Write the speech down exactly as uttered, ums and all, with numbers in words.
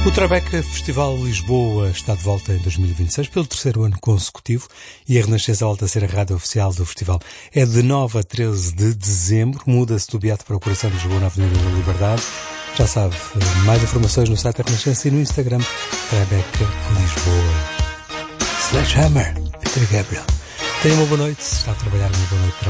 O Tribeca Festival Lisboa está de volta em dois mil e vinte e seis pelo terceiro ano consecutivo e a Renascença volta a ser a rádio oficial do festival. É de nove a treze de dezembro, muda-se do Beato para o coração de Lisboa na Avenida da Liberdade. Já sabe, mais informações no site da Renascença e no Instagram Tribeca Lisboa. Sledgehammer, Peter Gabriel. Tenha uma boa noite, está a trabalhar uma boa noite de trabalho.